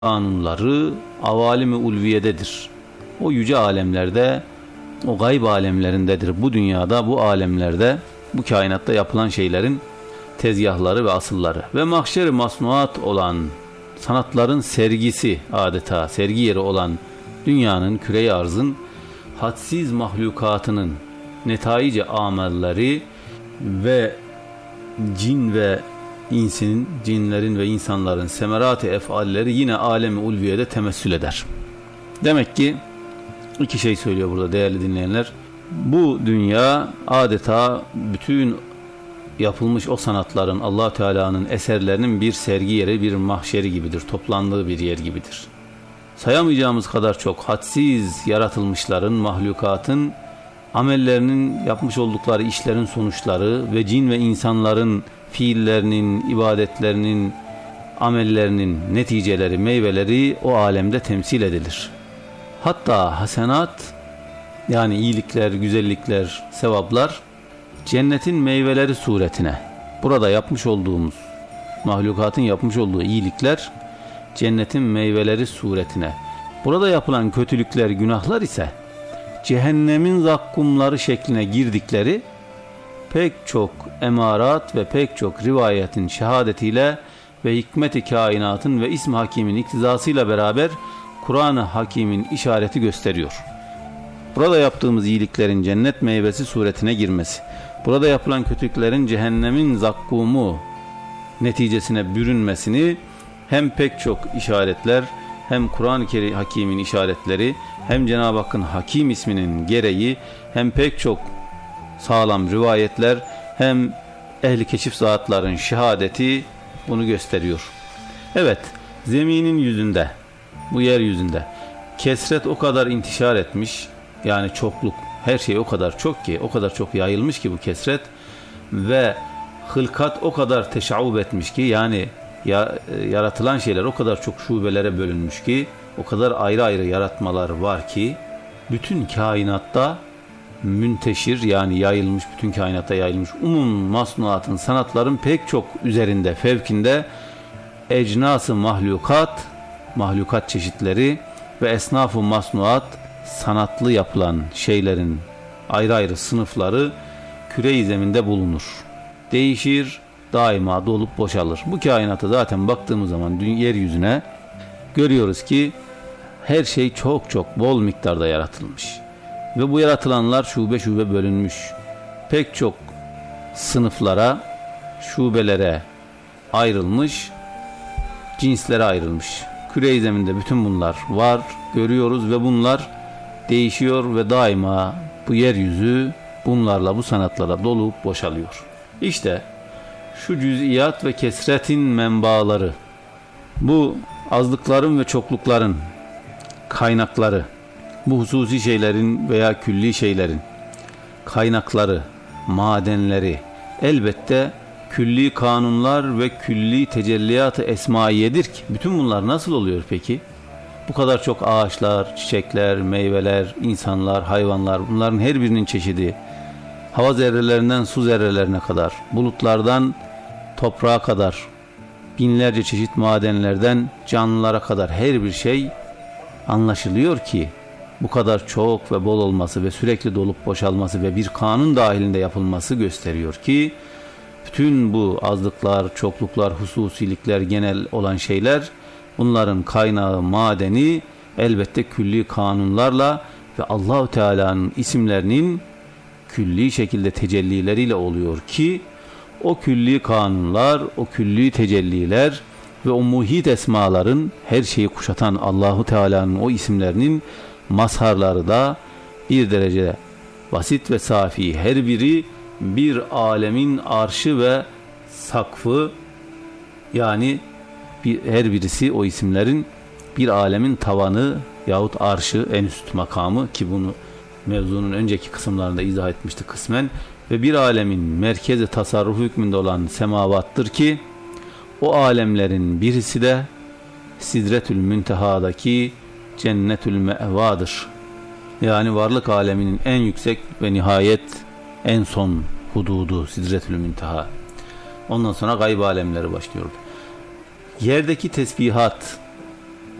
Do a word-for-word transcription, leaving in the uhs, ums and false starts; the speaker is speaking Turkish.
kanunları avalim-i ulviyededir. O yüce alemlerde, o gayb alemlerindedir. Bu dünyada, bu alemlerde, bu kainatta yapılan şeylerin tezgahları ve asılları. Ve mahşer-i masnuat olan sanatların sergisi, adeta sergi yeri olan dünyanın, küre-i arzın hadsiz mahlukatının netaici amelleri ve cin ve insinin, cinlerin ve insanların semerat-ı efalleri yine alem-i ulviyede temessül eder. Demek ki iki şey söylüyor burada değerli dinleyenler. Bu dünya adeta bütün yapılmış o sanatların, Allah Teala'nın eserlerinin bir sergi yeri, bir mahşeri gibidir. Toplandığı bir yer gibidir. Sayamayacağımız kadar çok hadsiz yaratılmışların, mahlukatın amellerinin, yapmış oldukları işlerin sonuçları ve cin ve insanların fiillerinin, ibadetlerinin, amellerinin neticeleri, meyveleri o alemde temsil edilir. Hatta hasenat, yani iyilikler, güzellikler, sevaplar cennetin meyveleri suretine, burada yapmış olduğumuz, mahlukatın yapmış olduğu iyilikler cennetin meyveleri suretine, burada yapılan kötülükler, günahlar ise cehennemin zakkumları şekline girdikleri pek çok emarat ve pek çok rivayetin şehadetiyle ve hikmet-i kainatın ve ism-i hakimin iktizasıyla beraber Kur'an-ı Hakim'in işareti gösteriyor. Burada yaptığımız iyiliklerin cennet meyvesi suretine girmesi, burada yapılan kötülüklerin cehennemin zakkumu neticesine bürünmesini hem pek çok işaretler, hem Kur'an-ı Hakim'in işaretleri, hem Cenab-ı Hakk'ın Hakim isminin gereği, hem pek çok sağlam rivayetler, hem ehli keşif zatların şehadeti bunu gösteriyor. Evet, zeminin yüzünde, bu yeryüzünde kesret o kadar intişar etmiş, yani çokluk, her şey o kadar çok ki, o kadar çok yayılmış ki bu kesret, ve hılkat o kadar teşaub etmiş ki, yani ya, yaratılan şeyler o kadar çok şubelere bölünmüş ki, o kadar ayrı ayrı yaratmalar var ki, bütün kainatta münteşir, yani yayılmış, bütün kainatta yayılmış umum masnuatın, sanatların pek çok üzerinde, fevkinde ecnas-ı mahlukat, mahlukat çeşitleri ve esnaf-ı masnuat, sanatlı yapılan şeylerin ayrı ayrı sınıfları küre-i zeminde bulunur. Değişir, daima dolup boşalır. Bu kainata zaten baktığımız zaman yeryüzüne görüyoruz ki her şey çok çok bol miktarda yaratılmış. Ve bu yaratılanlar şube şube bölünmüş. Pek çok sınıflara, şubelere ayrılmış, cinslere ayrılmış. Küre-i zeminde bütün bunlar var, görüyoruz ve bunlar değişiyor ve daima bu yeryüzü bunlarla, bu sanatlara dolup boşalıyor. İşte şu cüz'iyat ve kesretin menbaları, bu azlıkların ve çoklukların kaynakları, bu hususi şeylerin veya külli şeylerin kaynakları, madenleri elbette külli kanunlar ve külli tecelliyat-ı esmaiyedir ki, bütün bunlar nasıl oluyor peki? Bu kadar çok ağaçlar, çiçekler, meyveler, insanlar, hayvanlar, bunların her birinin çeşidi, hava zerrelerinden su zerrelerine kadar, bulutlardan toprağa kadar, binlerce çeşit madenlerden canlılara kadar her bir şey anlaşılıyor ki, bu kadar çok ve bol olması ve sürekli dolup boşalması ve bir kanun dahilinde yapılması gösteriyor ki, bütün bu azlıklar, çokluklar, hususilikler, genel olan şeyler, bunların kaynağı, madeni elbette külli kanunlarla ve Allah-u Teala'nın isimlerinin külli şekilde tecellileriyle oluyor ki, o külli kanunlar, o külli tecelliler ve o muhit esmaların, her şeyi kuşatan Allah-u Teala'nın o isimlerinin mazharları da bir derece basit ve safi, her biri bir alemin arşı ve sakfı, yani bir, her birisi o isimlerin bir alemin tavanı yahut arşı, en üst makamı, ki bunu mevzunun önceki kısımlarında izah etmişti kısmen, ve bir alemin merkezi tasarruf hükmünde olan semavattır ki, o alemlerin birisi de Sidretül Münteha'daki Cennetül Me'vadır. Yani varlık aleminin en yüksek ve nihayet en son hududu Sidretül Münteha. Ondan sonra gayb alemleri başlıyor. Yerdeki tesbihat,